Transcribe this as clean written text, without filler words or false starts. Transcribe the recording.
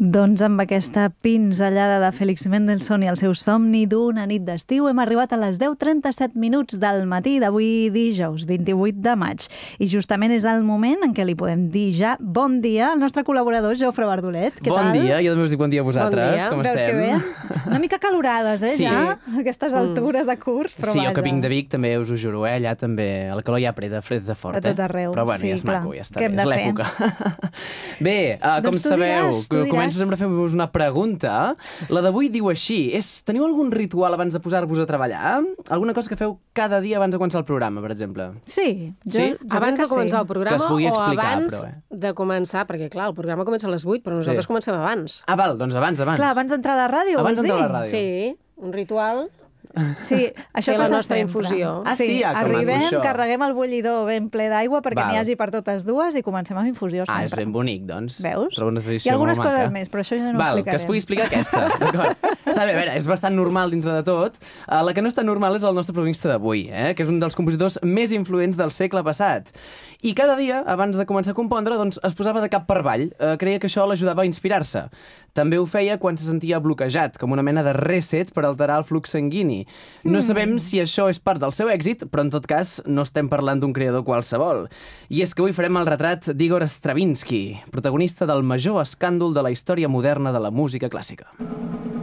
Doncs amb aquesta pinzellada de Félix Mendelssohn i el seu somni d'una nit d'estiu hem arribat a les 10:37 del matí d'avui dijous 28 de maig. I justament és el moment en què li podem dir ja bon dia al nostre col·laborador Jofre Bardolet. Què bon tal? Dia, jo també us dic bon dia a vosaltres. Bon dia. Com Veus estem? que bé? Una mica calorades, Sí. ja? A aquestes altures de curs, però Sí, vaja. jo que vinc de Vic també us ho juro, allà també el calor ja preda fred de fort. A tot arreu, Però bueno, sí, ja és clar. maco, ja està Què bé, hem és de l'època. Bé, com Doncs tu sabeu, diràs, tu diràs. començo sempre a fer-vos una pregunta. La d'avui diu així, teniu algun ritual abans de posar-vos a treballar? Alguna cosa que feu cada dia abans de començar el programa, per exemple? Sí, jo Sí? Abans de començar el Que programa es pugui o explicar, abans però, de començar? Perquè, clar, el programa comença a les 8, però nosaltres Sí. comencem abans. Ah, val, doncs abans. Clar, abans d'entrar a la ràdio, Abans vols dir? d'entrar a la ràdio. Sí, un ritual. Sí, això Fer la passa nostra sempre. infusió. Ah, sí? Ah, que maco, arribem, això. carreguem el bullidor ben ple d'aigua perquè Val. n'hi hagi per totes dues i comencem amb infusió sempre. Ah, és ben bonic, doncs. Veus? Trobo una Hi tradició ha algunes molt maca. coses més, però això ja no ho Val, explicarem. que es pugui explicar aquesta, d'acord. Està bé, a veure, és bastant normal dintre de tot. La que no és tan normal és el nostre protagonista d'avui, que és un dels compositors més influents del segle passat. I cada dia, abans de començar a compondre, doncs, es posava de cap per avall. Creia que això l'ajudava a inspirar-se. També ho feia quan se sentia bloquejat, com una mena de reset per alterar el flux sanguini. No sabem si això és part del seu èxit, però en tot cas no estem parlant d'un creador qualsevol. I és que avui farem el retrat d'Igor Stravinsky, protagonista del major escàndol de la història moderna de la música clàssica.